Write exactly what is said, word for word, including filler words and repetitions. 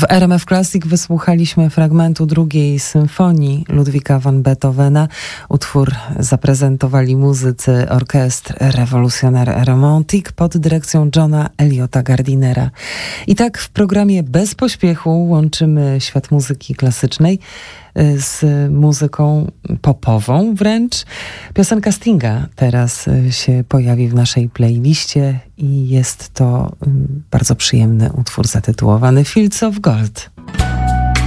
W R M F Classic wysłuchaliśmy fragmentu drugiej symfonii Ludwika van Beethovena. Utwór zaprezentowali muzycy orkiestr Revolutionnaire Romantique pod dyrekcją Johna Eliota Gardinera. I tak w programie Bez Pośpiechu łączymy świat muzyki klasycznej z muzyką popową wręcz. Piosenka Stinga teraz się pojawi w naszej playliście i jest to bardzo przyjemny utwór zatytułowany Fields of Gold.